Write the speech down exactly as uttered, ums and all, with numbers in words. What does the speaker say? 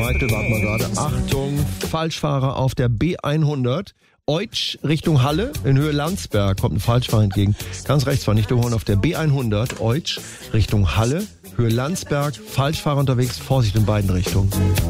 Michael, warte mal gerade. Achtung, Falschfahrer auf der B hundert. Eutsch Richtung Halle in Höhe Landsberg kommt ein Falschfahrer entgegen. Ganz rechts fahren, nicht überholen auf der B hundert. Eutsch Richtung Halle, Höhe Landsberg. Falschfahrer unterwegs, Vorsicht in beiden Richtungen.